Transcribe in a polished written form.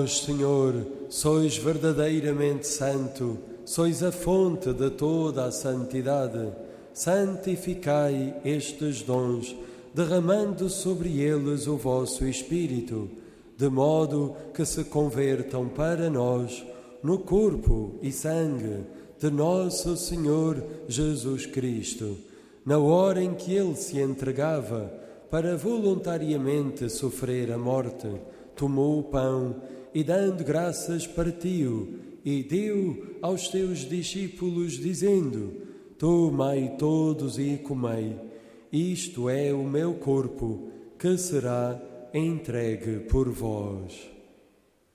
Vós, Senhor, sois verdadeiramente santo, sois a fonte de toda a santidade. Santificai estes dons, derramando sobre eles o vosso Espírito, de modo que se convertam para nós no corpo e sangue de nosso Senhor Jesus Cristo, na hora em que ele se entregava para voluntariamente sofrer a morte, tomou o pão e, dando graças, partiu e deu aos teus discípulos, dizendo: Tomai todos e comei, isto é o meu corpo, que será entregue por vós.